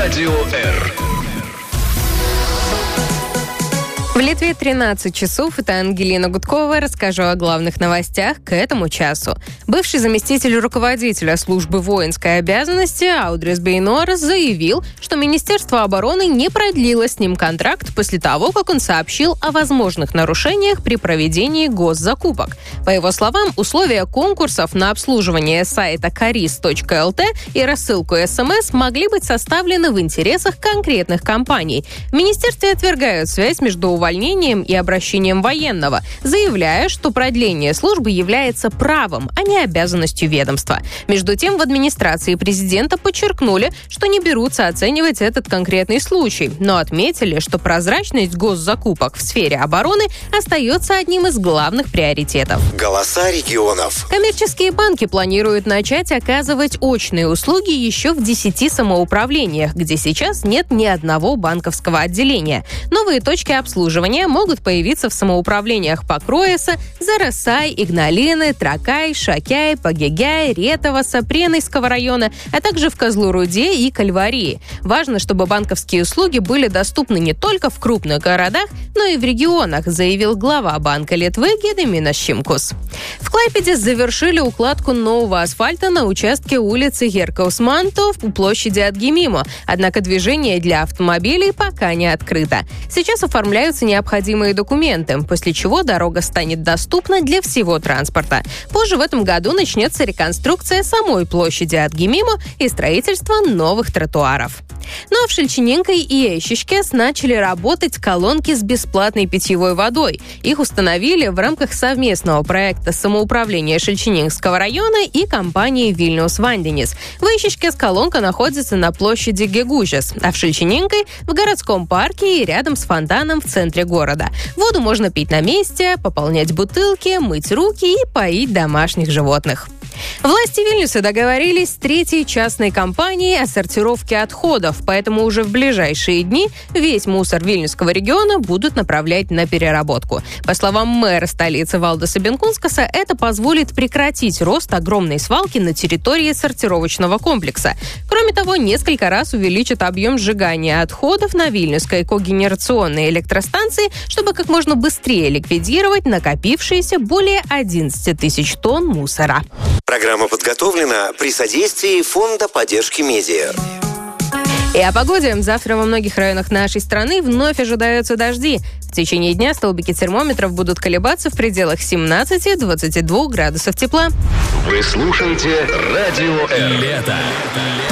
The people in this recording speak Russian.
Радио Р. В Литве 13 часов. Это Ангелина Гудкова. Расскажу о главных новостях к этому часу. Бывший заместитель руководителя службы воинской обязанности Аудрис Бейнорас заявил, что Министерство обороны не продлило с ним контракт после того, как он сообщил о возможных нарушениях при проведении госзакупок. По его словам, условия конкурсов на обслуживание сайта karis.lt и рассылку СМС могли быть составлены в интересах конкретных компаний. В министерстве отвергают связь между увольнением и обращением военного, заявляя, что продление службы является правом, а не обязанностью ведомства. Между тем, в администрации президента подчеркнули, что не берутся оценивать этот конкретный случай, но отметили, что прозрачность госзакупок в сфере обороны остается одним из главных приоритетов. Голоса регионов. Коммерческие банки планируют начать оказывать очные услуги еще в 10 самоуправлениях, где сейчас нет ни одного банковского отделения. Новые точки обслуживания могут появиться в самоуправлениях Покроеса, Зарасай, Игналины, Тракай, Шакяй, Пагегяй, Ретоваса, Пренойского района, а также в Козлуруде и Кальварии. Важно, чтобы банковские услуги были доступны не только в крупных городах, но и в регионах, заявил глава Банка Литвы Гедиминас Шимкус. В Клайпеде завершили укладку нового асфальта на участке улицы Геркаус-Манто у площади Атгимимо, однако движение для автомобилей пока не открыто. Сейчас оформляются необходимые документы, после чего дорога станет доступна для всего транспорта. Позже в этом году начнется реконструкция самой площади Атгимимо и строительство новых тротуаров. Ну а в Шельченинке и Эйщичкес начали работать колонки с бесплатной питьевой водой. Их установили в рамках совместного проекта самоуправления Шельченингского района и компании «Вильнюс Ванденис». В Эйщичкес колонка находится на площади Гегужес, а в Шельченинке – в городском парке и рядом с фонтаном в центре города. Воду можно пить на месте, пополнять бутылки, мыть руки и поить домашних животных. Власти Вильнюса договорились с третьей частной компанией о сортировке отходов, поэтому уже в ближайшие дни весь мусор Вильнюсского региона будут направлять на переработку. По словам мэра столицы Валдаса Бенкунскаса, это позволит прекратить рост огромной свалки на территории сортировочного комплекса. Кроме того, несколько раз увеличит объем сжигания отходов на Вильнюсской когенерационной электростанции, чтобы как можно быстрее ликвидировать накопившиеся более 11 тысяч тонн мусора. Программа подготовлена при содействии Фонда поддержки медиа. И о погоде. Завтра во многих районах нашей страны вновь ожидаются дожди. В течение дня столбики термометров будут колебаться в пределах 17-22 градусов тепла. Вы слушаете Радио Р. Лето.